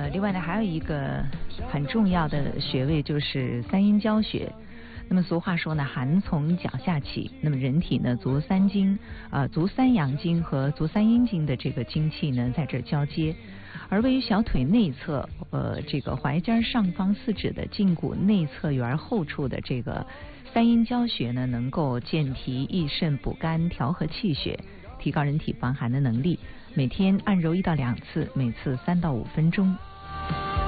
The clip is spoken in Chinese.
另外呢，还有一个很重要的穴位就是三阴交穴。那么俗话说呢，寒从脚下起。那么人体呢，足三阳经和足三阴经的这个经气呢，在这交接。而位于小腿内侧，这个踝尖上方四指的胫骨内侧缘后处的这个三阴交穴呢，能够健脾益肾、补肝、调和气血，提高人体防寒的能力。每天按揉1到2次，每次3到5分钟。